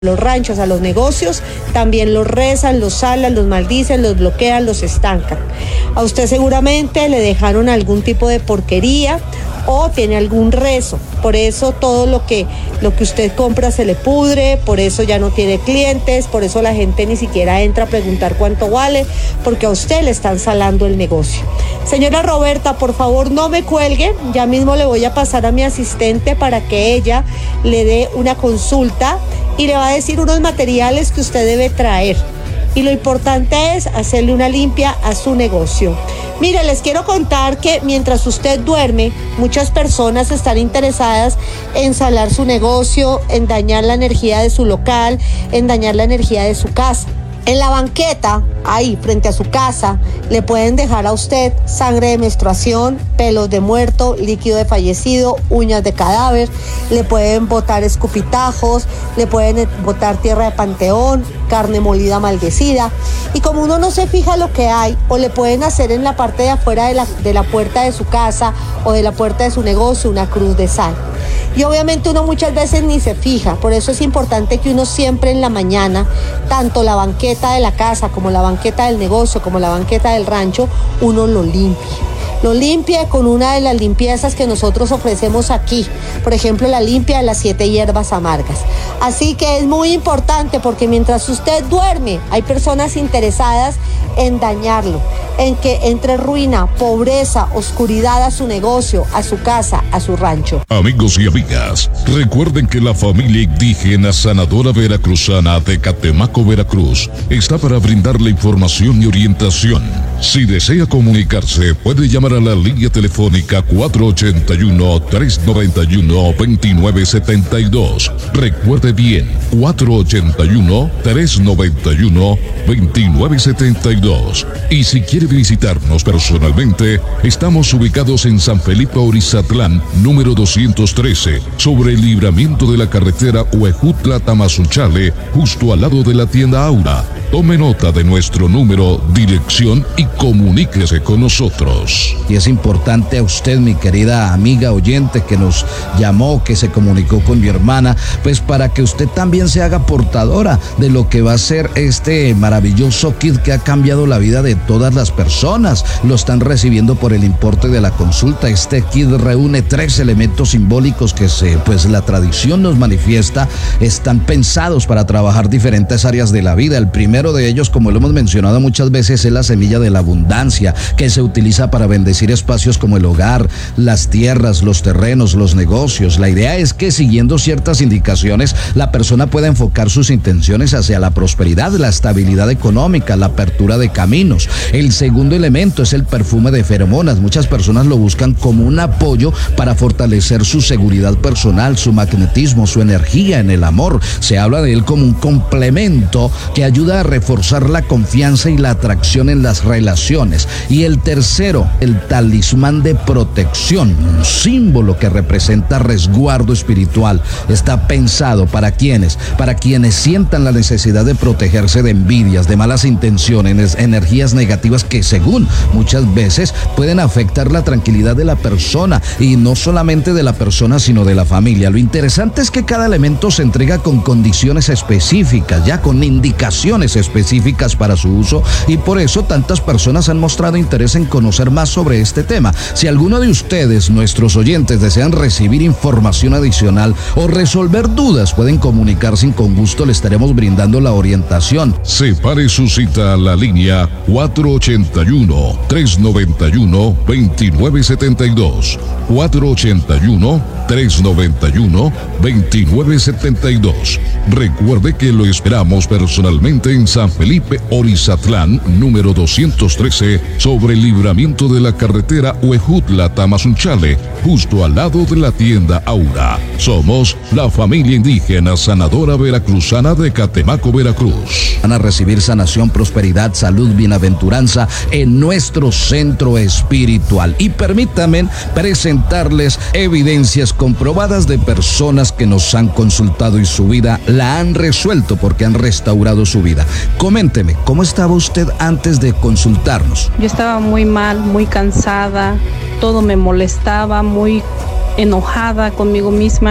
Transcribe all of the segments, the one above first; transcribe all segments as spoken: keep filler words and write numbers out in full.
los ranchos, a los negocios, también los rezan, los salan, los maldicen, los bloquean, los estancan. A usted seguramente le dejaron algún tipo de porquería o tiene algún rezo, por eso todo lo que, lo que usted compra se le pudre, por eso ya no tiene clientes, por eso la gente ni siquiera entra a preguntar cuánto vale, porque a usted le están salando el negocio. Señora Roberta, por favor no me cuelgue, ya mismo le voy a pasar a mi asistente para que ella le dé una consulta y le va a decir unos materiales que usted debe traer. Y lo importante es hacerle una limpia a su negocio. Mire, les quiero contar que mientras usted duerme, muchas personas están interesadas en salar su negocio, en dañar la energía de su local, en dañar la energía de su casa. En la banqueta, ahí frente a su casa, le pueden dejar a usted sangre de menstruación, pelos de muerto, líquido de fallecido, uñas de cadáver, le pueden botar escupitajos, le pueden botar tierra de panteón, carne molida maldecida. Y como uno no se fija lo que hay, o le pueden hacer en la parte de afuera de la, de la puerta de su casa o de la puerta de su negocio una cruz de sal. Y obviamente uno muchas veces ni se fija, por eso es importante que uno siempre en la mañana, tanto la banqueta de la casa como la banqueta del negocio, como la banqueta del rancho, uno lo limpie. Lo limpie con una de las limpiezas que nosotros ofrecemos aquí, por ejemplo la limpia de las siete hierbas amargas. Así que es muy importante porque mientras usted duerme hay personas interesadas en dañarlo, en que entre ruina, pobreza, oscuridad a su negocio, a su casa, a su rancho. Amigos y amigas, recuerden que la familia indígena sanadora veracruzana de Catemaco, Veracruz, está para brindarle información y orientación. Si desea comunicarse, puede llamar a la línea telefónica cuatro ocho uno, tres nueve uno, dos nueve siete dos. Recuerde bien, cuatro ocho uno, tres nueve uno, dos nueve siete dos. Y si quiere visitarnos personalmente, estamos ubicados en San Felipe Orizatlán, número doscientos trece, sobre el libramiento de la carretera Huejutla-Tamazunchale, justo al lado de la tienda Aura. Tome nota de nuestro número, dirección y comuníquese con nosotros. Y es importante a usted, mi querida amiga oyente, que nos llamó, que se comunicó con mi hermana, pues para que usted también se haga portadora de lo que va a ser este maravilloso kit que ha cambiado la vida de todas las personas. Lo están recibiendo por el importe de la consulta. Este kit reúne tres elementos simbólicos que se, pues la tradición nos manifiesta, están pensados para trabajar diferentes áreas de la vida. El primero de ellos, como lo hemos mencionado muchas veces, es la semilla de la abundancia, que se utiliza para bendecir espacios como el hogar, las tierras, los terrenos, los negocios. La idea es que siguiendo ciertas indicaciones, la persona pueda enfocar sus intenciones hacia la prosperidad, la estabilidad económica, la apertura de caminos. El segundo elemento es el perfume de feromonas. Muchas personas lo buscan como un apoyo para fortalecer su seguridad personal, su magnetismo, su energía en el amor. Se habla de él como un complemento que ayuda a reforzar la confianza y la atracción en las relaciones. Y el tercero, el talismán de protección, un símbolo que representa resguardo espiritual. Está pensado para quienes, para quienes sientan la necesidad de protegerse de envidias, de malas intenciones, energías negativas que según muchas veces pueden afectar la tranquilidad de la persona, y no solamente de la persona sino de la familia. Lo interesante es que cada elemento se entrega con condiciones específicas, ya con indicaciones específicas para su uso, y por eso tantas personas han mostrado interés en conocer más sobre este tema. Si alguno de ustedes, nuestros oyentes, desean recibir información adicional o resolver dudas, pueden comunicarse y con gusto le estaremos brindando la orientación. Separe su cita a la línea cuatro ocho uno, tres nueve uno, dos nueve siete dos, cuatro ocho uno, tres nueve uno, dos nueve siete dos. Recuerde que lo esperamos personalmente en San Felipe Orizatlán, número doscientos trece, sobre el libramiento de la carretera Huejutla-Tamazunchale, justo al lado de la tienda Aura. Somos la familia indígena sanadora veracruzana de Catemaco, Veracruz. Van a recibir sanación, prosperidad, salud, bienaventuranza en nuestro centro espiritual. Y permítanme presentarles evidencias comprobadas de personas que nos han consultado y su vida la han resuelto porque han restaurado su vida. Coménteme, ¿cómo estaba usted antes de consultarnos? Yo estaba muy mal, muy cansada, todo me molestaba, muy enojada conmigo misma.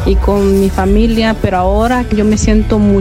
y con mi familia, pero ahora yo me siento